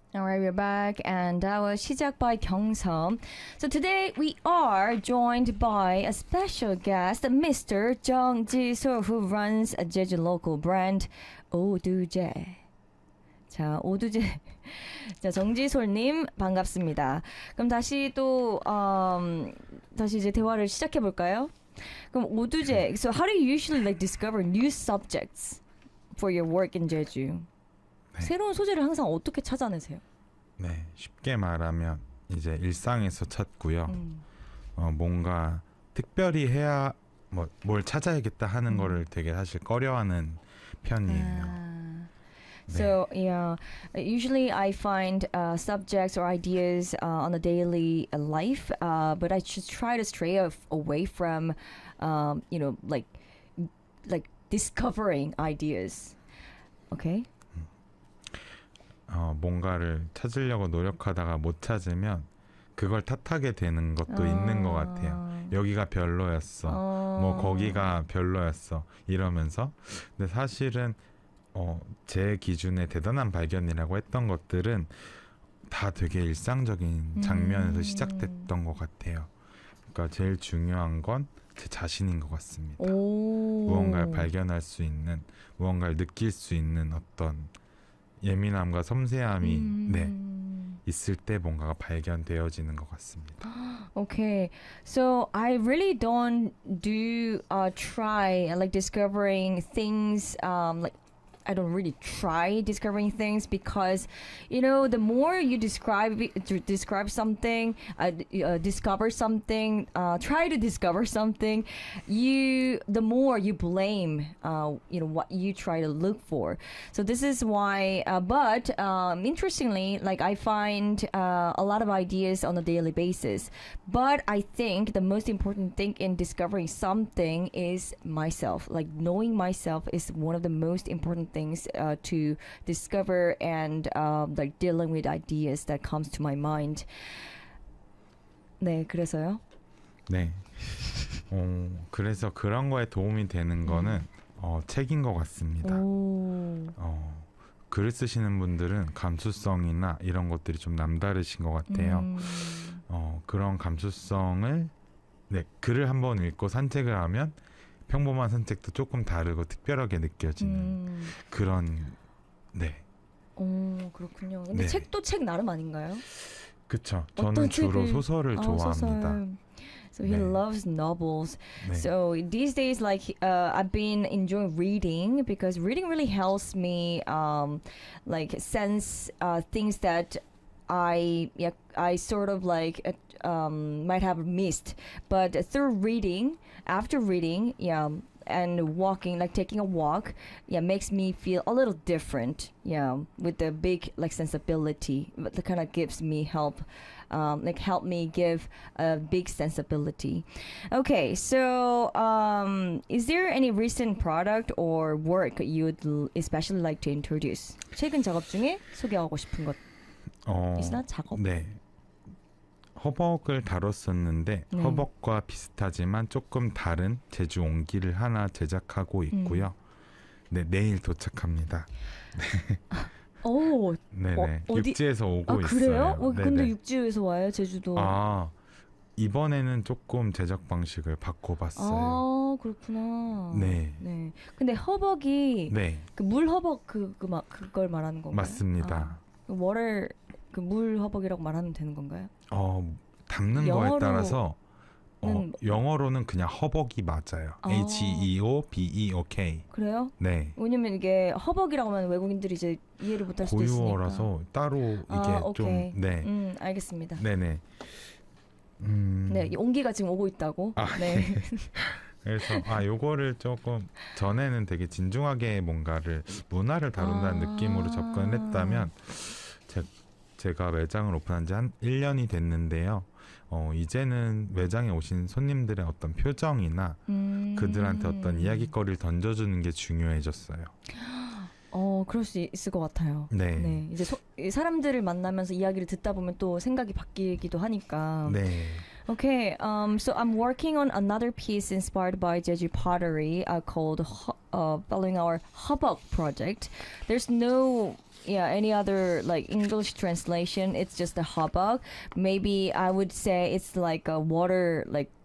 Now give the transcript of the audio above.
Alright, we're back, and that was 시작 by 경섬. So today we are joined by a special guest, Mr. Jung Ji-sul, who runs a Jeju local brand, 오두제. 자, 오두제. 자, 정지솔님 반갑습니다. 그럼 다시 또 다시 이제 대화를 시작해 볼까요? 그럼 오두제. So how do you usually like discover new subjects for your work in Jeju? 네. 새로운 소재를 항상 어떻게 찾아내세요? 네, 쉽게 말하면 이제 일상에서 찾고요. 뭔가 특별히 해야 뭘 찾아야겠다 하는 거를 되게 사실 꺼려하는 편이에요. 네. So yeah, usually I find subjects or ideas on a daily life, but I just try to stray away from, like discovering ideas. Okay. 뭔가를 찾으려고 노력하다가 못 찾으면 그걸 탓하게 되는 것도 있는 것 같아요. 여기가 별로였어. 뭐 거기가 별로였어. 이러면서. 근데 사실은 제 기준에 대단한 발견이라고 했던 것들은 다 되게 일상적인 장면에서 시작됐던 것 같아요. 그러니까 제일 중요한 건 제 자신인 것 같습니다. 무언가를 발견할 수 있는, 무언가를 느낄 수 있는 어떤 예민함과 섬세함이 있을 때 뭔가가 발견되어지는 것 같습니다. Okay, so I really don't do try like discovering things like I don't really try discovering things because, the more you describe something, discover something, try to discover something, the more you blame, what you try to look for. So this is why, but interestingly, like I find a lot of ideas on a daily basis. But I think the most important thing in discovering something is myself. Like knowing myself is one of the most important things to discover and like dealing with ideas that comes to my mind. 네, 그래서요? 네. 그래서 그런 거에 도움이 되는 거는 책인 것 같습니다. 글을 쓰시는 분들은 감수성이나 이런 것들이 좀 남다르신 것 같아요. 그런 감수성을 글을 한번 읽고 산책을 하면 평범한 산책도 조금 다르고 특별하게 느껴지는 그런 그렇군요. 근데 책도 책 나름 아닌가요? 그쵸. 저는 주로 소설을 좋아합니다. 소설. So he loves novels. So these days, like I've been enjoying reading because reading really helps me, like sense things that I sort of like might have missed, but through reading, after reading, and walking, like taking a walk, makes me feel a little different, with the big like sensibility. That kind of gives me help, help me give a big sensibility. Okay, so is there any recent product or work you'd especially like to introduce? 최근 작업 중에 소개하고 싶은 것 있으나 작업? 네. 허벅을 다뤘었는데 허벅과 비슷하지만 조금 다른 제주 옹기를 하나 제작하고 있고요. 네, 내일 도착합니다. 오, 네네. 육지에서 오고 그래요? 있어요. 근데 육지에서 와요, 제주도? 이번에는 조금 제작 방식을 바꿔봤어요. 그렇구나. 네. 근데 허벅이 그 물허벅 그걸 말하는 건가요? 맞습니다. 뭐를 그 물허벅이라고 말하면 되는 건가요? 담는 거에 따라서 영어로는 그냥 허벅이 맞아요. Heobeok. 그래요? 네. 왜냐면 이게 허벅이라고 하면 외국인들이 이제 이해를 못할 수도 있으니까. 고유어라서 따로 이게 오케이. 좀 알겠습니다. 네네. 네, 옹기가 지금 오고 있다고. 네. 그래서 요거를 조금 전에는 되게 진중하게 뭔가를 문화를 다룬다는 느낌으로 접근했다면 제가 매장을 오픈한 지 한 1년이 됐는데요. 이제는 매장에 오신 손님들의 어떤 표정이나 그들한테 어떤 이야기거리를 던져주는 게 중요해졌어요. 그럴 수 있을 것 같아요. 네. 이제 사람들을 만나면서 이야기를 듣다 보면 또 생각이 바뀌기도 하니까. 네. Okay, so I'm working on another piece inspired by Jeju pottery called following our Habak project. There's no any other like English translation. It's just a habak. Maybe I would say it's like a water, like